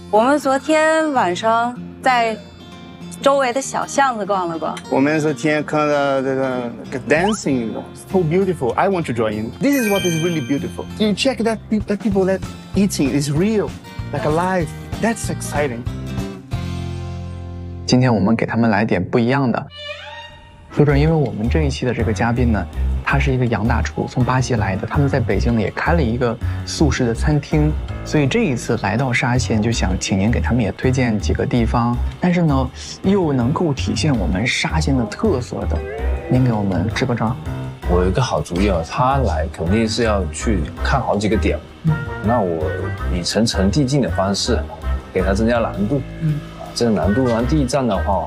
我们昨天晚上在周围的小巷子逛了逛。 我们昨天看到这个 dancing, so beautiful. I want to join. This is what is really beautiful. You check that people that eating is real, like alive. That's exciting. 今天我们给他们来点不一样的。说准，因为我们这一期的这个嘉宾呢，他是一个洋大厨，从巴西来的，他们在北京呢也开了一个素食的餐厅，所以这一次来到沙县，就想请您给他们也推荐几个地方，但是呢，又能够体现我们沙县的特色的，您给我们支个招。 我有一个好主意哦，他来肯定是要去看好几个点，那我以层层递进的方式，给他增加难度。这个难度呢，第一站的话，